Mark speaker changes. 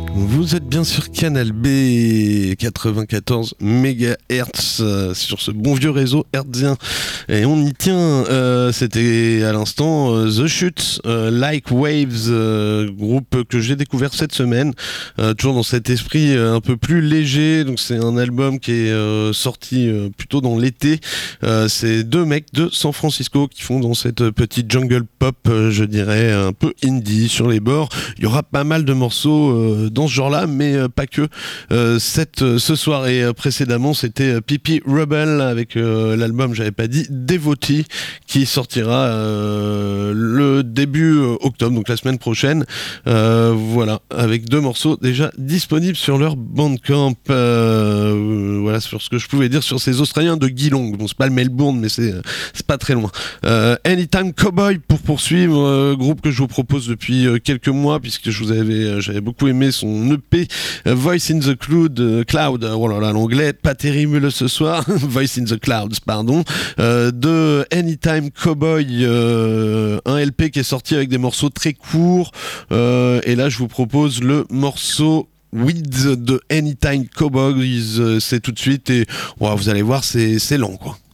Speaker 1: Vous êtes bien sur Canal B 94 MHz sur ce bon vieux réseau hertzien et on y tient. C'était à l'instant The Chutes, Like Waves, groupe que j'ai découvert cette semaine, toujours dans cet esprit un peu plus léger. Donc c'est un album qui est sorti plutôt dans l'été. C'est deux mecs de San Francisco qui font dans cette petite jungle pop, je dirais un peu indie sur les bords. Il y aura pas mal de morceaux dans ce genre-là, mais pas que. Ce soir et précédemment, c'était Pipi Rebel avec l'album, j'avais pas dit, Devotee, qui sortira le début octobre, donc la semaine prochaine. Voilà, avec deux morceaux déjà disponibles sur leur Bandcamp. Voilà sur ce que je pouvais dire sur ces Australiens de Geelong. Bon, c'est pas le Melbourne, mais c'est pas très loin. Anytime Cowboy pour poursuivre, groupe que je vous propose depuis quelques mois, puisque j'avais beaucoup aimé son EP Voice in the Cloud, oh là là, l'anglais pas terrible ce soir. Voice in the Clouds, pardon, de Anytime Cowboy, un LP qui est sorti avec des morceaux très courts, et là je vous propose le morceau Weeds de Anytime Cowboys. C'est tout de suite et vous allez voir, c'est lent quoi.